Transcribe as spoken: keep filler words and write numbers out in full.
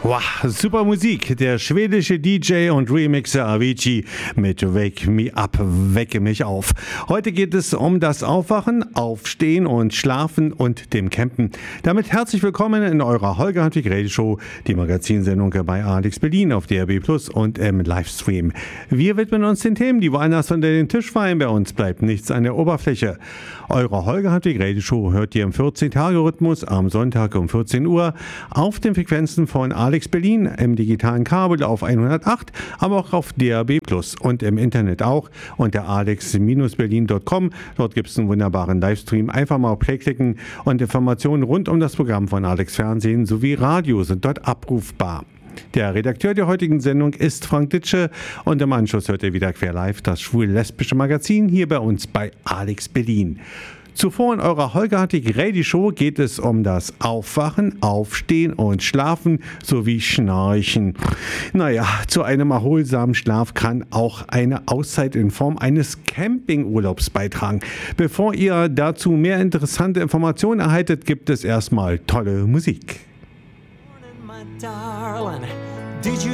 Wow, super Musik. Der schwedische D J und Remixer Avicii mit Wake Me Up, wecke mich auf. Heute geht es um das Aufwachen, Aufstehen und Schlafen und dem Campen. Damit herzlich willkommen in eurer Holger Hartwig Radio Show, die Magazinsendung bei Alex Berlin auf D R B Plus und im Livestream. Wir widmen uns den Themen, die woanders unter den Tisch fallen. Bei uns bleibt nichts an der Oberfläche. Eure Holger Hartwig Radio Show hört ihr im vierzehn-Tage-Rhythmus am Sonntag um vierzehn Uhr auf den Frequenzen von Alex Berlin, im digitalen Kabel auf hundertacht, aber auch auf D R B Plus und im Internet auch unter alex berlin punkt com. Dort gibt es einen wunderbaren Livestream. Einfach mal auf Play klicken und Informationen rund um das Programm von Alex Fernsehen sowie Radio sind dort abrufbar. Der Redakteur der heutigen Sendung ist Frank Ditsche und im Anschluss hört ihr wieder Quer Live, das schwul-lesbische Magazin hier bei uns bei Alex Berlin. Zuvor in eurer Holger Hartwig Radio Show geht es um das Aufwachen, Aufstehen und Schlafen sowie Schnarchen. Naja, zu einem erholsamen Schlaf kann auch eine Auszeit in Form eines Campingurlaubs beitragen. Bevor ihr dazu mehr interessante Informationen erhaltet, gibt es erstmal tolle Musik. Morning, my darling. Did you